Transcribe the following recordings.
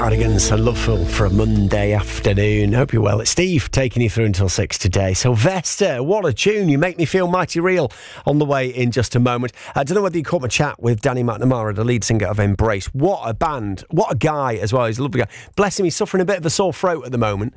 Cardigans and Loveful for a Monday afternoon. Hope you're well. It's Steve taking you through until 6 today. Sylvester, what a tune. You make me feel mighty real on the way in just a moment. I don't know whether you caught my chat with Danny McNamara, the lead singer of Embrace. What a band. What a guy as well. He's a lovely guy. Bless him, he's suffering a bit of a sore throat at the moment,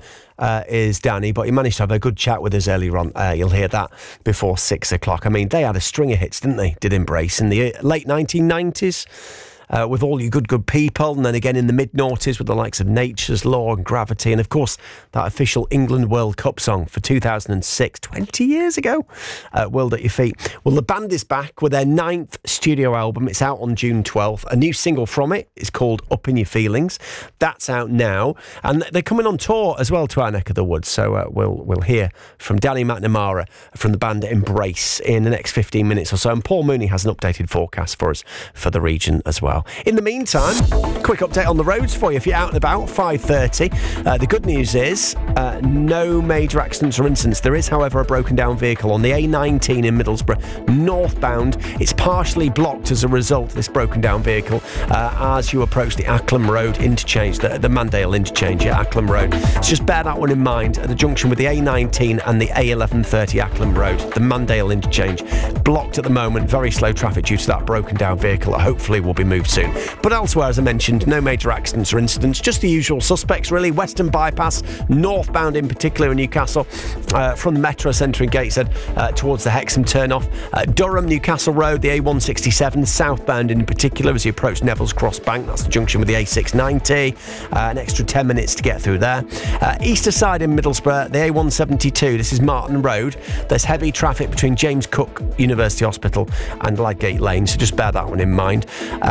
is Danny, but he managed to have a good chat with us earlier on. You'll hear that before 6 o'clock. I mean, they had a string of hits, didn't they? Did Embrace in the late 1990s. With All You Good People, and then again in the mid-noughties with the likes of Nature's Law and Gravity, and of course that official England World Cup song for 2006, 20 years ago, World at Your Feet. Well, the band is back with their 9th studio album. It's out on June 12th. A new single from it is called Up In Your Feelings. That's out now, and they're coming on tour as well to our neck of the woods, so we'll hear from Danny McNamara from the band Embrace in the next 15 minutes or so, and Paul Mooney has an updated forecast for us for the region as well. In the meantime, quick update on the roads for you if you're out and about, 5:30. The good news is no major accidents or incidents. There is, however, a broken down vehicle on the A19 in Middlesbrough, northbound. It's partially blocked as a result of this broken down vehicle as you approach the Acklam Road interchange, the Mandale interchange at Acklam Road. So just bear that one in mind at the junction with the A19 and the A1130 Acklam Road, the Mandale interchange. Blocked at the moment, very slow traffic due to that broken down vehicle that hopefully will be moved soon. But elsewhere, as I mentioned, no major accidents or incidents, just the usual suspects really. Western Bypass, northbound in particular in Newcastle, from the Metro Centre in Gateshead towards the Hexham turn-off. Durham, Newcastle Road, the A167, southbound in particular as you approach Neville's Cross Bank. That's the junction with the A690. An extra 10 minutes to get through there. Easter side in Middlesbrough, the A172. This is Martin Road. There's heavy traffic between James Cook University Hospital and Lydgate Lane, so just bear that one in mind.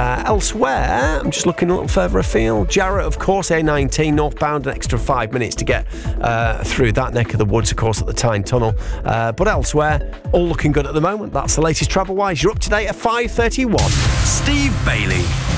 Elsewhere, I'm just looking a little further afield. Jarratt, of course, A19 northbound, an extra 5 minutes to get through that neck of the woods, of course, at the Tyne Tunnel. But elsewhere, all looking good at the moment. That's the latest travel-wise. You're up to date at 5:31. Steve Bailey.